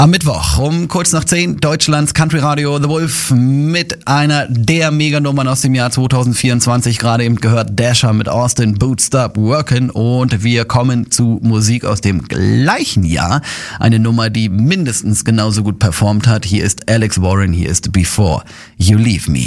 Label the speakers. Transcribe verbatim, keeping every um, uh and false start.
Speaker 1: Am Mittwoch um kurz nach zehn Deutschlands Country Radio The Wolf mit einer der Meganummern aus dem Jahr zwanzig vierundzwanzig. Gerade eben gehört Dasher mit Austin, Boot Stop Workin', und wir kommen zu Musik aus dem gleichen Jahr. Eine Nummer, die mindestens genauso gut performt hat. Hier ist Alex Warren, hier ist Before You Leave Me.